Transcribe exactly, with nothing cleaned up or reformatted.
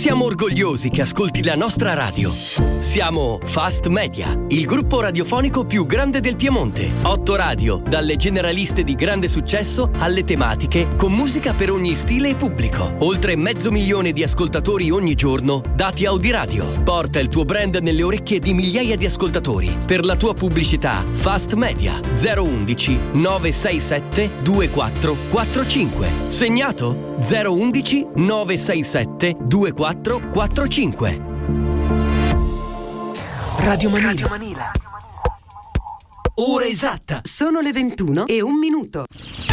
Siamo orgogliosi che ascolti la nostra radio. Siamo Fast Media, il gruppo radiofonico più grande del Piemonte. Otto radio, dalle generaliste di grande successo alle tematiche, con musica per ogni stile e pubblico. Oltre mezzo milione di ascoltatori ogni giorno, dati Audiradio. Porta il tuo brand nelle orecchie di migliaia di ascoltatori. Per la tua pubblicità, Fast Media zero undici nove sei sette due quattro quattro cinque. Segnato zero undici nove sei sette due quattro quattro cinque. Radio Manila. Radio Manila. Ora esatta. Sono le ventuno e un minuto.